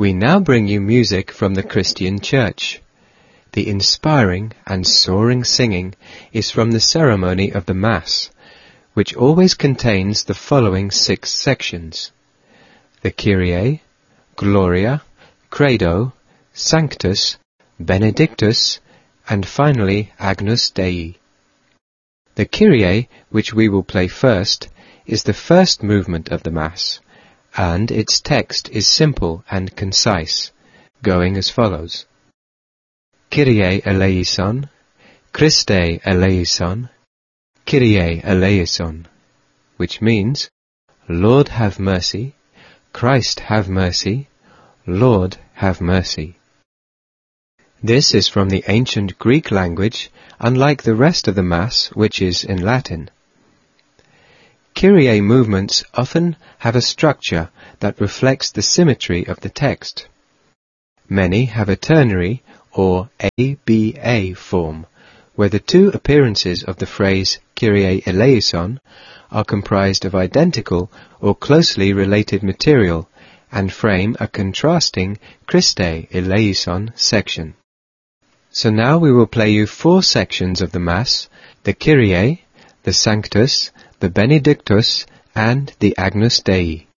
We now bring you music from the Christian Church. The inspiring and soaring singing is from the ceremony of the Mass, which always contains the following 6 sections: the Kyrie, Gloria, Credo, Sanctus, Benedictus, and finally Agnus Dei. The Kyrie, which we will play first, is the first movement of the Mass, and its text is simple and concise, going as follows: Kyrie eleison, Christe eleison, Kyrie eleison, which means, Lord have mercy, Christ have mercy, Lord have mercy. This is from the ancient Greek language, unlike the rest of the Mass, which is in Latin. Kyrie movements often have a structure that reflects the symmetry of the text. Many have a ternary or ABA form, where the 2 appearances of the phrase Kyrie eleison are comprised of identical or closely related material and frame a contrasting Christe eleison section. So now we will play you 4 sections of the Mass: the Kyrie, the Sanctus, the Benedictus, and the Agnus Dei.